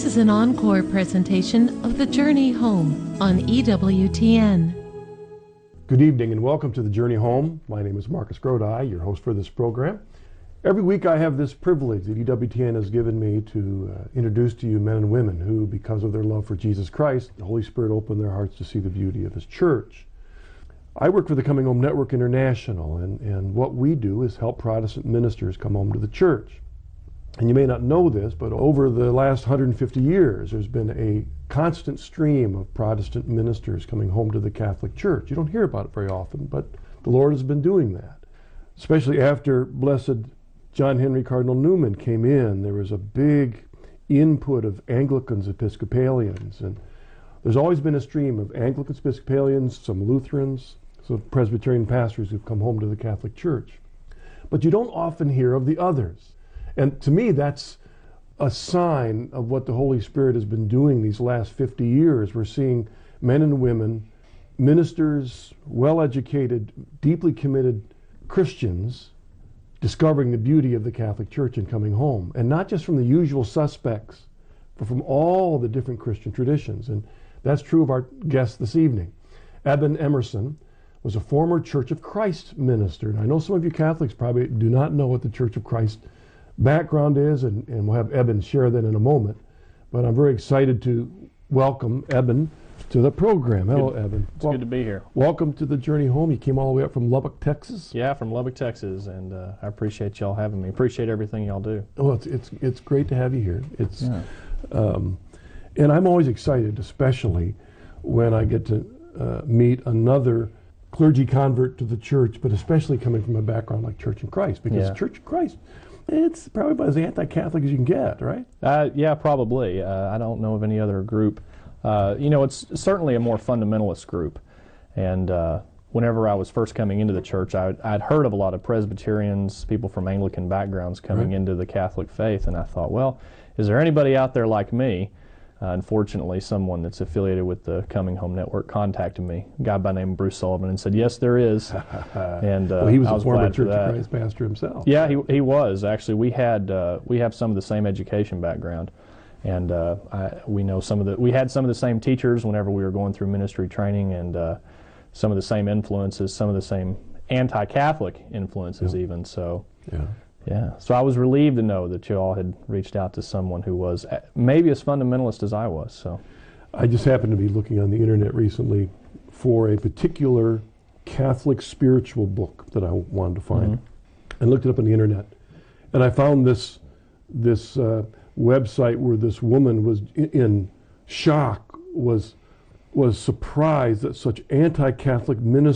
is an encore presentation of The Journey Home on EWTN. Good evening and welcome to The Journey Home. My name is Marcus Grodi, your host for this program. Every week I have this privilege that EWTN has given me to introduce to you men and women who, because of their love for Jesus Christ, the Holy Spirit opened their hearts to see the beauty of His church. I work for the Coming Home Network International, and what we do is help Protestant ministers come home to the church. And you may not know this, but over the last 150 years, there's been a constant stream of Protestant ministers coming home to the Catholic Church. You don't hear about it very often, but the Lord has been doing that. Especially after Blessed John Henry Cardinal Newman came in, there was a big input of Anglicans, Episcopalians, and there's always been a stream of Anglicans, Episcopalians, some Lutherans, some Presbyterian pastors who've come home to the Catholic Church. But you don't often hear of the others. And to me, that's a sign of what the Holy Spirit has been doing these last 50 years. We're seeing men and women, ministers, well-educated, deeply committed Christians discovering the beauty of the Catholic Church and coming home. And not just from the usual suspects, but from all the different Christian traditions. And that's true of our guest this evening. Eben Emerson was a former Church of Christ minister. And I know some of you Catholics probably do not know what the Church of Christ background is, and we'll have Eben share that in a moment. But I'm very excited to welcome Eben to the program. Hello, Eben. It's good to be here. Welcome to The Journey Home. You came all the way up from Lubbock, Texas? Yeah, from Lubbock, Texas, and I appreciate y'all having me. Appreciate everything y'all do. Well, it's great to have you here. And I'm always excited, especially when I get to meet another clergy convert to the church, but especially coming from a background like Church of Christ, because Church of Christ, it's probably about as anti-Catholic as you can get, right? Yeah, probably. I don't know of any other group. It's certainly a more fundamentalist group. And whenever I was first coming into the church, I'd heard of a lot of Presbyterians, people from Anglican backgrounds coming into the Catholic faith, and I thought, well, is there anybody out there like me? Unfortunately, someone that's affiliated with the Coming Home Network contacted me, a guy by the name of Bruce Sullivan, and said, yes, there is. And well, he was I was a former glad Church for that. of Christ pastor himself. Yeah, he was. Actually, we have some of the same education background. And we had some of the same teachers whenever we were going through ministry training, and some of the same influences, some of the same anti-Catholic influences even. So, yeah. So I was relieved to know that you all had reached out to someone who was maybe as fundamentalist as I was. So, I just happened to be looking on the internet recently for a particular Catholic spiritual book that I wanted to find, and looked it up on the internet, and I found this website where this woman was in shock, was surprised that such anti-Catholic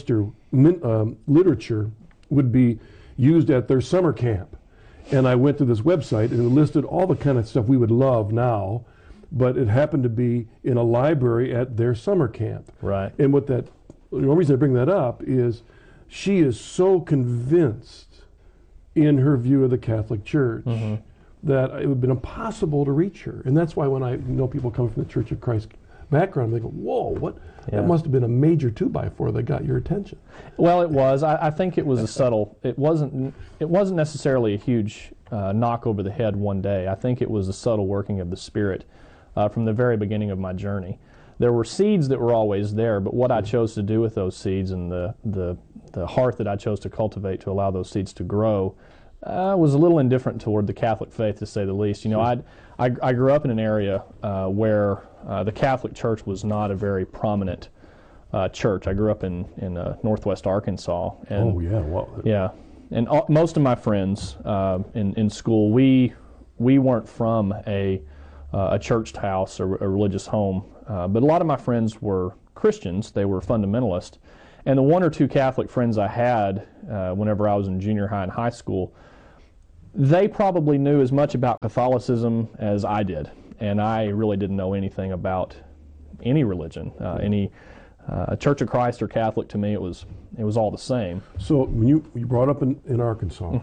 literature would be used at their summer camp. And I went to this website and it listed all the kind of stuff we would love now, but it happened to be in a library at their summer camp. Right. And the only reason I bring that up is she is so convinced in her view of the Catholic Church that it would have been impossible to reach her. And that's why when I know people coming from the Church of Christ background, they go, whoa, what? Yeah. That must have been a major 2x4 that got your attention. Well, it was. I think it was a subtle, it wasn't necessarily a huge knock over the head one day. I think it was a subtle working of the Spirit from the very beginning of my journey. There were seeds that were always there, but what I chose to do with those seeds and the heart that I chose to cultivate to allow those seeds to grow was a little indifferent toward the Catholic faith, to say the least. You know, I grew up in an area where the Catholic Church was not a very prominent church. I grew up in northwest Arkansas. And, and most of my friends in school, we weren't from a church house or a religious home, but a lot of my friends were Christians. They were fundamentalist. And the one or two Catholic friends I had whenever I was in junior high and high school, they probably knew as much about Catholicism as I did, and I really didn't know anything about any religion, Church of Christ or Catholic. To me, it was all the same. So when you brought up in Arkansas,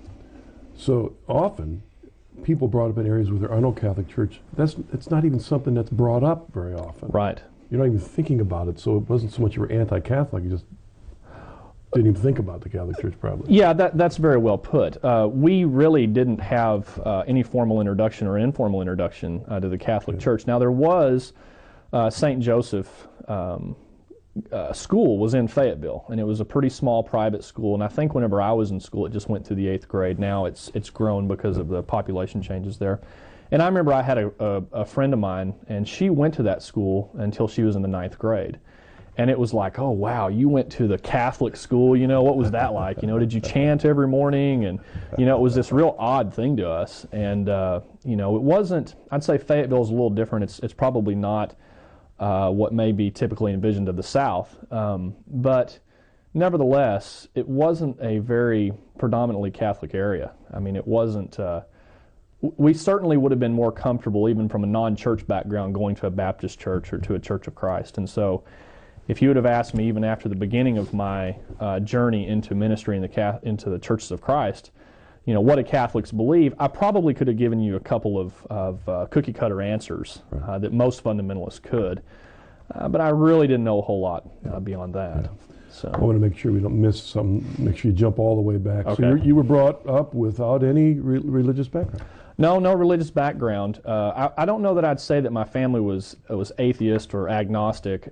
so often people brought up in areas where there are no Catholic church. It's not even something that's brought up very often. Right. You're not even thinking about it. So it wasn't so much you were anti-Catholic. You just didn't even think about the Catholic Church, probably. Yeah, that's very well put. We really didn't have any formal introduction or informal introduction to the Catholic Church. Now, there was St. Joseph school was in Fayetteville, and it was a pretty small private school. And I think whenever I was in school, it just went through the 8th grade. Now it's grown because of the population changes there. And I remember I had a friend of mine, and she went to that school until she was in the 9th grade. And it was like, oh, wow, you went to the Catholic school, what was that like? Did you chant every morning? And, it was this real odd thing to us. And, it wasn't, I'd say Fayetteville's a little different. It's probably not what may be typically envisioned of the South. But nevertheless, it wasn't a very predominantly Catholic area. I mean, it wasn't, we certainly would have been more comfortable, even from a non-church background, going to a Baptist church or to a Church of Christ. And so, if you would have asked me even after the beginning of my journey into ministry into the Churches of Christ, what do Catholics believe, I probably could have given you a couple of cookie-cutter answers that most fundamentalists could. But I really didn't know a whole lot beyond that. Yeah. So I want to make sure we don't miss some, make sure you jump all the way back. Okay. So you were brought up without any religious background? No religious background. I don't know that I'd say that my family was atheist or agnostic.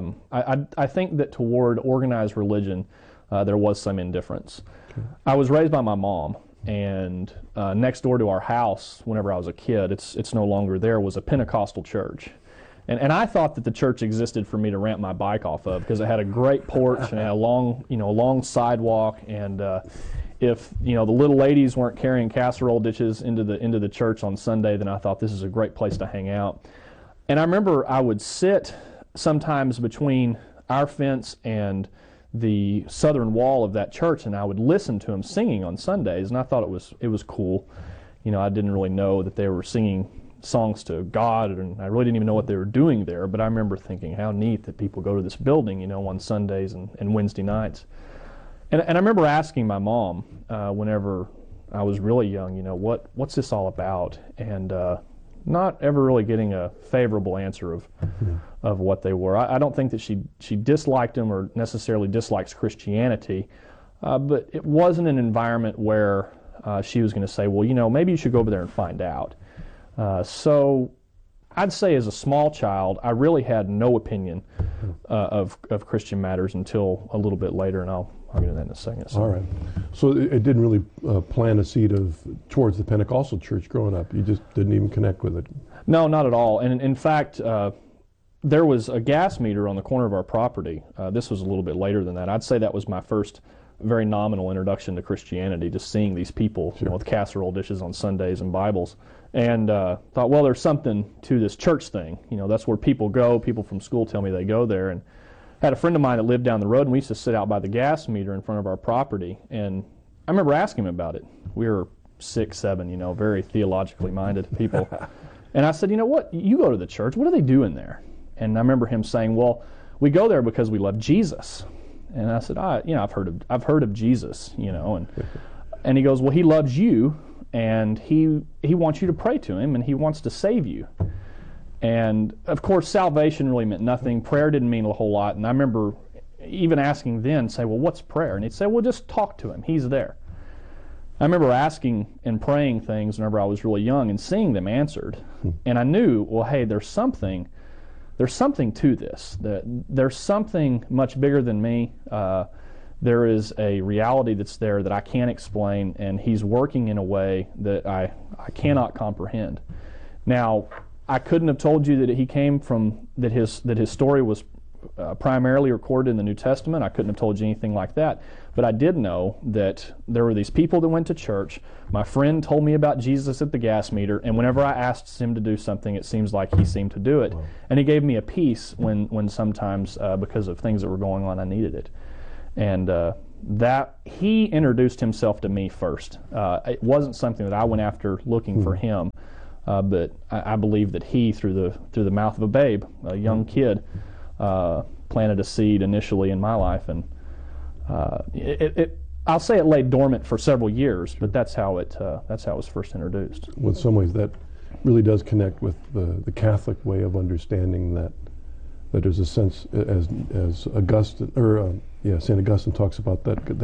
I think that toward organized religion, there was some indifference. Okay. I was raised by my mom, and next door to our house, whenever I was a kid, it's no longer there, was a Pentecostal church. And I thought that the church existed for me to ramp my bike off of, because it had a great porch and it had a long sidewalk, and if the little ladies weren't carrying casserole dishes into the church on Sunday, then I thought this is a great place to hang out. And I remember I would sit sometimes between our fence and the southern wall of that church, and I would listen to them singing on Sundays, and I thought it was cool. I didn't really know that they were singing songs to God, and I really didn't even know what they were doing there, but I remember thinking how neat that people go to this building, on Sundays and Wednesday nights. And I remember asking my mom whenever I was really young, what's this all about? And not ever really getting a favorable answer of what they were. I don't think that she disliked them or necessarily dislikes Christianity, but it wasn't an environment where she was going to say, well, maybe you should go over there and find out. So I'd say as a small child, I really had no opinion of Christian matters until a little bit later, and I'll get into that in a second. So. All right. So it didn't really plant a seed towards the Pentecostal church growing up. You just didn't even connect with it. No, not at all. And in fact, there was a gas meter on the corner of our property. This was a little bit later than that. I'd say that was my first very nominal introduction to Christianity, just seeing these people with casserole dishes on Sundays and Bibles. And thought, well, there's something to this church thing. That's where people go. People from school tell me they go there. And I had a friend of mine that lived down the road, and we used to sit out by the gas meter in front of our property. And I remember asking him about it. We were 6, 7, very theologically minded people. And I said, what? You go to the church. What are they doing there? And I remember him saying, well, we go there because we love Jesus. And I said, I've heard of Jesus, and he goes, well, he loves you, and he wants you to pray to him, and he wants to save you. And of course, salvation really meant nothing. Prayer didn't mean a whole lot. And I remember even asking then, say, well, what's prayer? And he'd say, well, just talk to him. He's there. I remember asking and praying things whenever I was really young and seeing them answered. And I knew, well, hey, there's something to this. There's something much bigger than me. There is a reality that's there that I can't explain, and he's working in a way that I cannot comprehend. Now, I couldn't have told you that he came from, that his story was primarily recorded in the New Testament. I couldn't have told you anything like that. But I did know that there were these people that went to church. My friend told me about Jesus at the gas meter, and whenever I asked him to do something, it seems like he seemed to do it. Wow. And he gave me a peace when sometimes, because of things that were going on, I needed it. And that he introduced himself to me first. It wasn't something that I went after looking for him. But I believe that he, through the mouth of a babe, a young kid, planted a seed initially in my life, and I'll say it lay dormant for several years, but that's how it was first introduced. Well, in some ways, that really does connect with the Catholic way of understanding that that there's a sense, as Augustine, St. Augustine talks about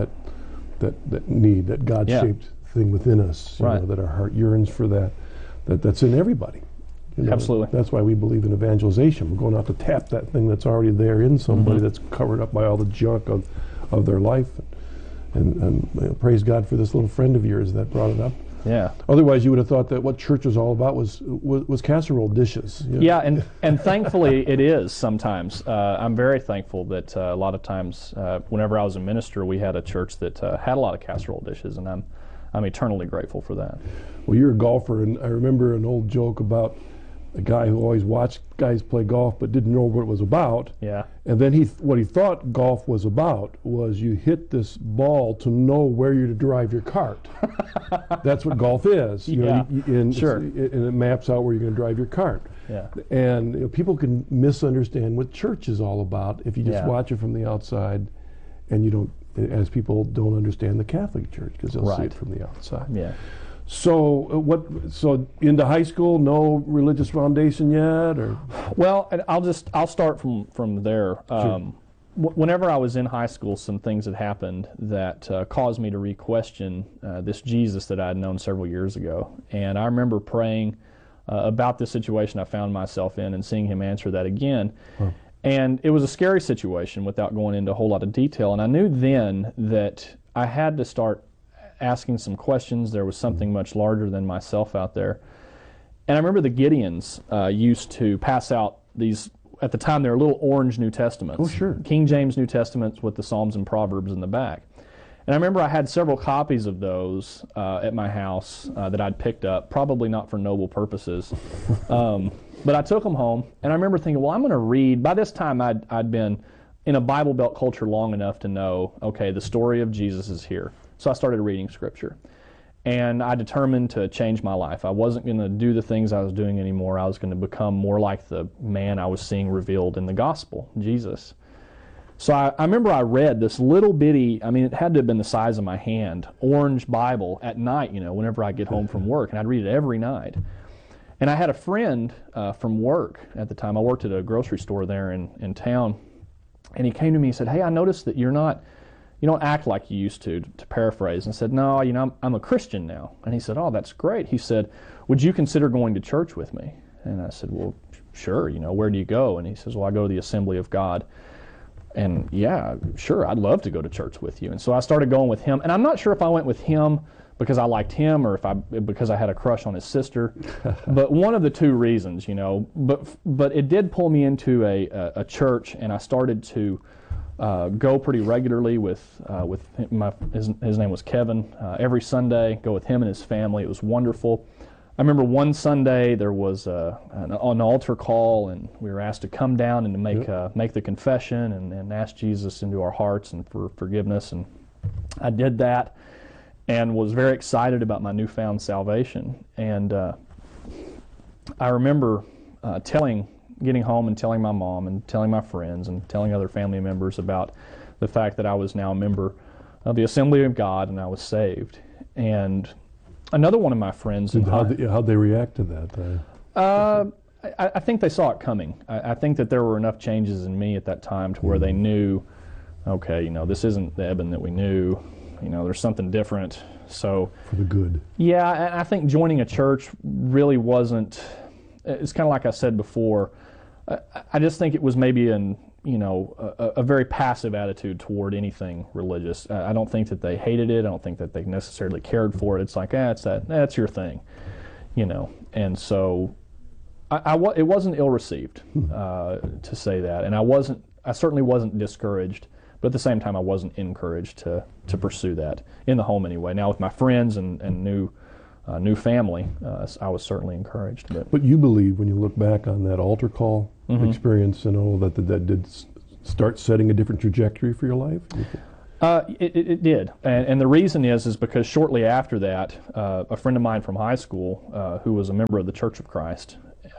that need, that God-shaped thing within us, you know, that our heart yearns for that's in everybody. You know, Absolutely. That's why we believe in evangelization. We're going out to tap that thing that's already there in somebody that's covered up by all the junk of their life. And you know, praise God for this little friend of yours that brought it up. Yeah. Otherwise, you would have thought that what church was all about was casserole dishes. You know? Yeah, and thankfully it is sometimes. I'm very thankful that a lot of times, whenever I was a minister, we had a church that had a lot of casserole dishes, and I'm eternally grateful for that. Well, you're a golfer, and I remember an old joke about a guy who always watched guys play golf but didn't know what it was about. Yeah. And then what he thought golf was about was you hit this ball to know where you're to drive your cart. That's what golf is. You know, Sure. And it maps out where you're going to drive your cart. Yeah. And you know, people can misunderstand what church is all about if you just watch it from the outside, and you don't, as people don't understand the Catholic Church because they'll see it from the outside. Yeah. So So into high school, no religious foundation yet, or? Well, and I'll start from there. Whenever I was in high school, some things had happened that caused me to re-question this Jesus that I had known several years ago. And I remember praying about this situation I found myself in and seeing Him answer that again. Huh. And it was a scary situation without going into a whole lot of detail. And I knew then that I had to start asking some questions. There was something much larger than myself out there. And I remember the Gideons used to pass out these, at the time they were little orange New Testaments. Oh, sure. King James New Testaments with the Psalms and Proverbs in the back. And I remember I had several copies of those at my house that I'd picked up, probably not for noble purposes. But I took them home, and I remember thinking, well, I'm going to read. By this time, I'd been in a Bible Belt culture long enough to know, okay, the story of Jesus is here. So I started reading Scripture, and I determined to change my life. I wasn't going to do the things I was doing anymore. I was going to become more like the man I was seeing revealed in the gospel, Jesus. So I remember I read this little bitty, I mean, it had to have been the size of my hand, orange Bible at night, you know, whenever I get home from work, and I'd read it every night. And I had a friend from work at the time. I worked at a grocery store there in town, and he came to me and said, hey, I noticed that you don't act like you used to paraphrase. And I said, no, you know, I'm a Christian now. And he said, oh, that's great. He said, would you consider going to church with me? And I said, well, sure, you know, where do you go? And he says, well, I go to the Assembly of God. And yeah, sure, I'd love to go to church with you. And so I started going with him. And I'm not sure if I went with him because I liked him or because I had a crush on his sister. But one of the two reasons, you know. But it did pull me into a church, and I started to go pretty regularly with his name was Kevin. Every Sunday, go with him and his family. It was wonderful. I remember one Sunday there was an altar call, and we were asked to come down and to make the confession and ask Jesus into our hearts and for forgiveness. And I did that and was very excited about my newfound salvation. And I remember getting home and telling my mom and telling my friends and telling other family members about the fact that I was now a member of the Assembly of God and I was saved. And another one of my friends... How'd they react to that? I think they saw it coming. I think that there were enough changes in me at that time to where they knew, okay, you know, this isn't the Eben that we knew. You know, there's something different. So for the good. Yeah, and I think joining a church really wasn't... It's kind of like I said before. I just think it was maybe a very passive attitude toward anything religious. I don't think that they hated it. I don't think that they necessarily cared for it. It's like, that's your thing, you know. And so, it wasn't ill received, to say that. And I certainly wasn't discouraged, but at the same time, I wasn't encouraged to pursue that in the home anyway. Now with my friends and new family, I was certainly encouraged. But you believe, when you look back on that altar call experience and all that did start setting a different trajectory for your life? It did, and the reason is because shortly after that, a friend of mine from high school, who was a member of the Church of Christ,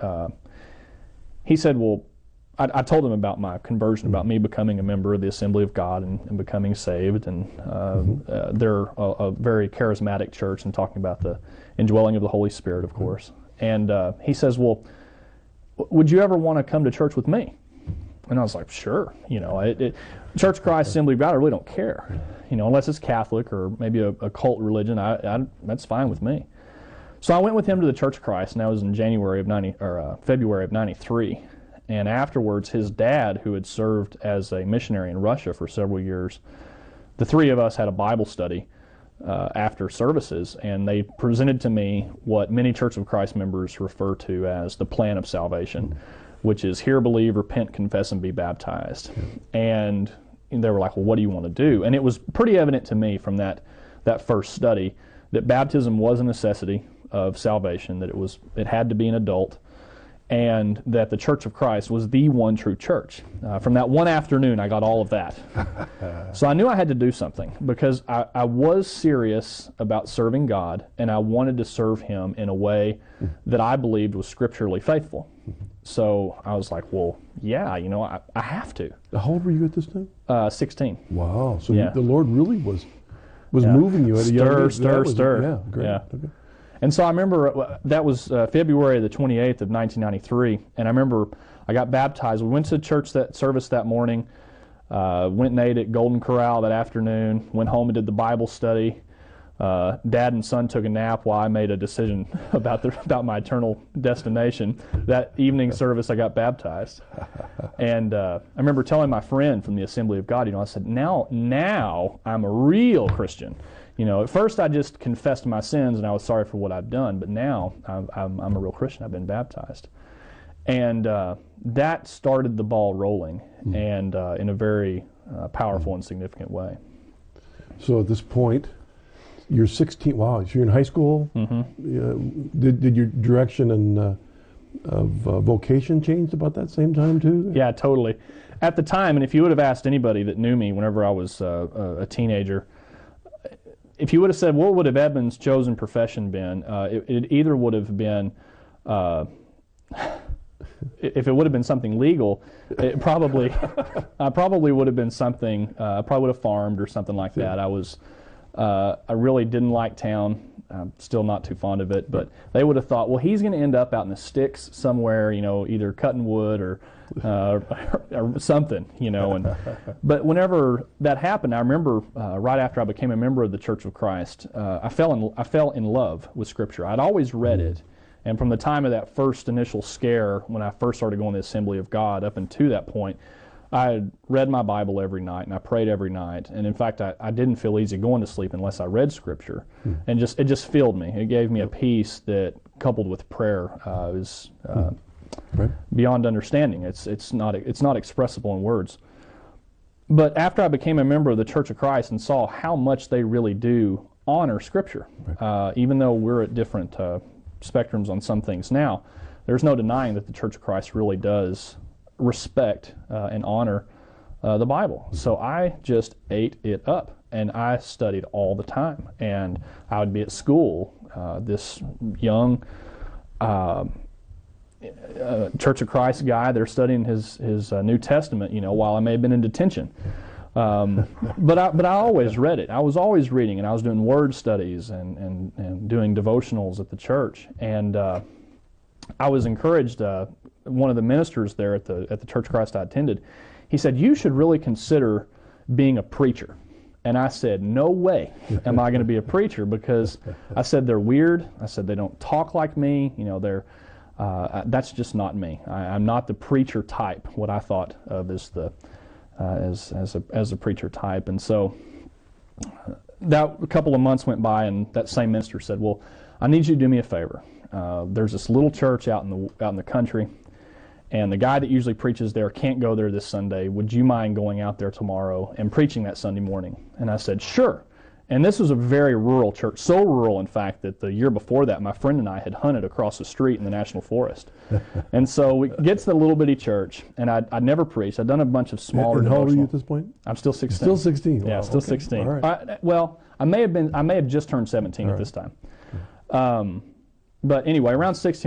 he said, well, I told him about my conversion, about me becoming a member of the Assembly of God and becoming saved, and they're a very charismatic church, and talking about the indwelling of the Holy Spirit, of course. And he says, well, would you ever want to come to church with me? And I was like, sure. Church of Christ, Assembly of God, I really don't care. Unless it's Catholic or maybe a cult religion, that's fine with me. So I went with him to the Church of Christ, and that was in February of '93. And afterwards, his dad, who had served as a missionary in Russia for several years, the three of us had a Bible study after services, and they presented to me what many Church of Christ members refer to as the plan of salvation, which is hear, believe, repent, confess, and be baptized. And they were like, well, what do you want to do? And it was pretty evident to me from that first study that baptism was a necessity of salvation, that it had to be an adult, and that the Church of Christ was the one true church. From that one afternoon, I got all of that. So I knew I had to do something, because I was serious about serving God, and I wanted to serve Him in a way that I believed was scripturally faithful. So I was like, well, yeah, I have to. How old were you at this time? 16. Wow. So Yeah. the Lord really was moving you at a young age. Stir. Yeah, great. Yeah. Okay. And so I remember that was February the 28th of 1993, and I remember I got baptized. We went to church service that morning, went and ate at Golden Corral that afternoon, went home and did the Bible study. Dad and son took a nap while I made a decision about my eternal destination. That evening service, I got baptized. And I remember telling my friend from the Assembly of God, I said, now I'm a real Christian. At first I just confessed my sins and I was sorry for what I've done, but now I'm a real Christian. I've been baptized. And that started the ball rolling, and in a very powerful and significant way. So at this point, you're 16. Wow, so you're in high school. Mm-hmm. Did your direction and of vocation change about that same time too? Yeah, totally. At the time, and if you would have asked anybody that knew me whenever I was a teenager, if you would have said, what would have Edmund's chosen profession been, it either would have been, if it would have been something legal, I probably would have been something, I probably would have farmed or something like that. I really didn't like town. I'm still not too fond of it, but they would have thought, well, he's going to end up out in the sticks somewhere, either cutting wood or something, But whenever that happened, I remember right after I became a member of the Church of Christ, I fell in love with Scripture. I'd always read it, and from the time of that first initial scare, when I first started going to the Assembly of God, up until that point, I had read my Bible every night, and I prayed every night. And in fact, I didn't feel easy going to sleep unless I read Scripture. And it just filled me. It gave me a peace that, coupled with prayer, is beyond understanding. It's not expressible in words. But after I became a member of the Church of Christ and saw how much they really do honor Scripture, even though we're at different spectrums on some things now, there's no denying that the Church of Christ really does respect and honor the Bible. So I just ate it up, and I studied all the time. And I would be at school, this young Church of Christ guy, they're studying his New Testament, while I may have been in detention. But I always read it. I was always reading, and I was doing word studies and doing devotionals at the church. And I was encouraged. One of the ministers there at the Church of Christ I attended, he said, you should really consider being a preacher. And I said, no way am I going to be a preacher, because I said they're weird. I said they don't talk like me. That's just not me. I'm not the preacher type, what I thought of as a preacher type. And so that a couple of months went by, and that same minister said, well, I need you to do me a favor. There's this little church out in the country, and the guy that usually preaches there can't go there this Sunday. Would you mind going out there tomorrow and preaching that Sunday morning? And I said, sure. And this was a very rural church, so rural, in fact, that the year before that, my friend and I had hunted across the street in the National Forest. And so we get to the little bitty church, and I'd never preached. I'd done a bunch of smaller And how old are you devotionals. at this point? I'm still 16. Still 16? Yeah, Wow, still okay. 16. All right. Well, I may have just turned 17 at this time. But anyway, around 16